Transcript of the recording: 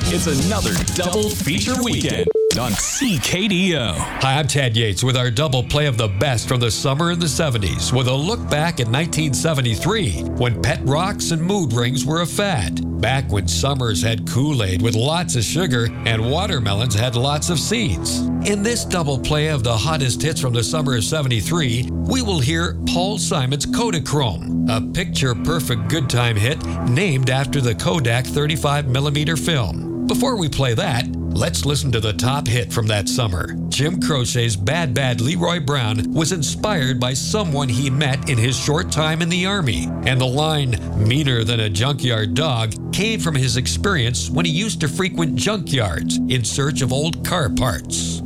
It's another double feature weekend on CKDO. Hi, I'm Ted Yates with our double play of the best from the summer in the 70s with a look back at 1973 when pet rocks and mood rings were a fad. Back when summers had Kool-Aid with lots of sugar and watermelons had lots of seeds. In this double play of the hottest hits from the summer of 73, we will hear Paul Simon's Kodachrome, a picture-perfect good time hit named after the Kodak 35mm film. Before we play that, let's listen to the top hit from that summer. Jim Croce's Bad Bad Leroy Brown was inspired by someone he met in his short time in the Army. And the line, meaner than a junkyard dog, came from his experience when he used to frequent junkyards in search of old car parts.